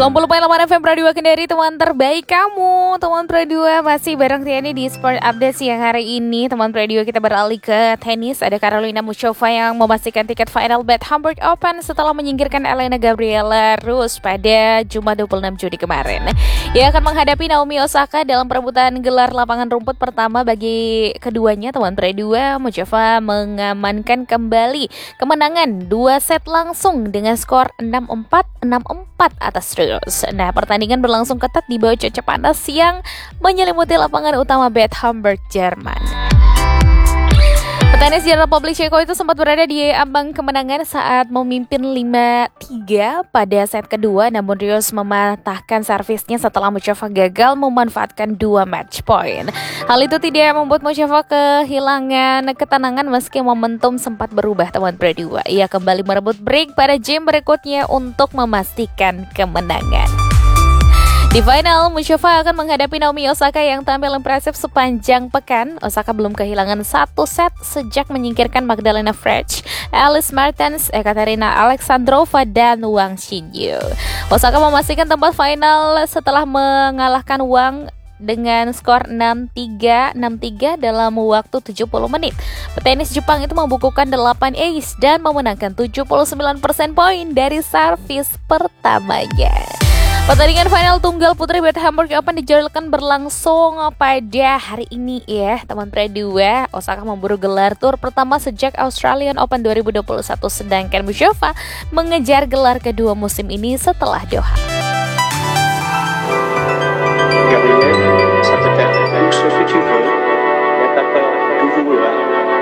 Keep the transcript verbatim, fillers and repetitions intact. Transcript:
sembilan puluh koma delapan F M Radio Kendari, teman terbaik kamu. Teman Radio masih bareng Tiani di Sport Update siang hari ini. Teman Radio kita beralih ke tenis. Ada Carolina Muchova yang memastikan tiket final Bet Hamburg Open setelah menyingkirkan Elena Gabriela Rus pada Jumat dua puluh enam Juni kemarin. Ia akan menghadapi Naomi Osaka dalam perebutan gelar lapangan rumput pertama bagi keduanya. Teman Radio, Muchova mengamankan kembali kemenangan dua set langsung dengan skor enam empat enam empat atas Rus. Nah, pertandingan berlangsung ketat di bawah cuaca panas yang menyelimuti lapangan utama Bet Hamburg, Jerman. Petenis di Republik Ceko itu sempat berada di ambang kemenangan saat memimpin lima tiga pada set kedua, namun Rios mematahkan servisnya setelah Muchova gagal memanfaatkan dua match point. Hal itu tidak membuat Muchova kehilangan ketenangan meski momentum sempat berubah, teman berdua. Ia kembali merebut break pada game berikutnya untuk memastikan kemenangan. Di final, Muchova akan menghadapi Naomi Osaka yang tampil impresif sepanjang pekan. Osaka belum kehilangan satu set sejak menyingkirkan Magdalena Frech, Alice Martens, Ekaterina Alexandrova, dan Wang Xinyu. Osaka memastikan tempat final setelah mengalahkan Wang dengan skor enam tiga enam tiga dalam waktu tujuh puluh menit. Petenis Jepang itu membukukan delapan ace dan memenangkan tujuh puluh sembilan persen poin dari servis pertamanya. Pertandingan final tunggal putri Bet Hamburg Open dijadwalkan berlangsung pada hari ini ya, teman Predua. Osaka memburu gelar tur pertama sejak Australian Open dua ribu dua puluh satu, sedangkan Muchova mengejar gelar kedua musim ini setelah Doha.